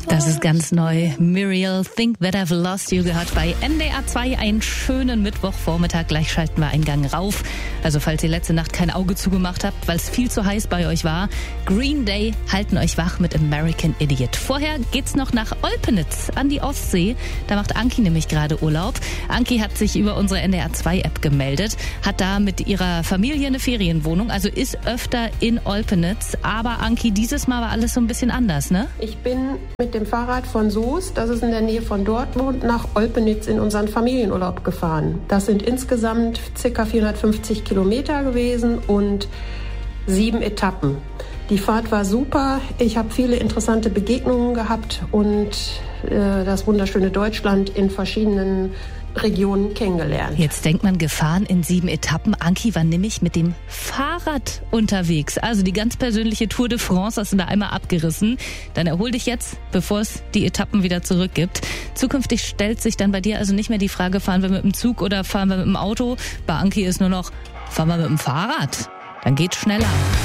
Das ist ganz neu. Muriel, Think That I've Lost You, gehört bei NDR 2. Einen schönen Mittwochvormittag. Gleich schalten wir einen Gang rauf. Also falls ihr letzte Nacht kein Auge zugemacht habt, weil es viel zu heiß bei euch war. Green Day halten euch wach mit American Idiot. Vorher geht's noch nach Olpenitz an die Ostsee. Da macht Anki nämlich gerade Urlaub. Anki hat sich über unsere NDR 2 App gemeldet, hat da mit ihrer Familie eine Ferienwohnung, also ist öfter in Olpenitz. Aber Anki, dieses Mal war alles so ein bisschen anders, ne? Ich bin mit dem Fahrrad von Soest, das ist in der Nähe von Dortmund, nach Olpenitz in unseren Familienurlaub gefahren. Das sind insgesamt ca. 450 Kilometer gewesen und 7 Etappen. Die Fahrt war super, ich habe viele interessante Begegnungen gehabt und das wunderschöne Deutschland in verschiedenen Regionen kennengelernt. Jetzt denkt man, gefahren in 7 Etappen. Anki war nämlich mit dem Fahrrad unterwegs. Also die ganz persönliche Tour de France hast du da einmal abgerissen. Dann erhol dich jetzt, bevor es die Etappen wieder zurückgibt. Zukünftig stellt sich dann bei dir also nicht mehr die Frage, fahren wir mit dem Zug oder fahren wir mit dem Auto? Bei Anki ist nur noch, fahren wir mit dem Fahrrad. Dann geht's schneller.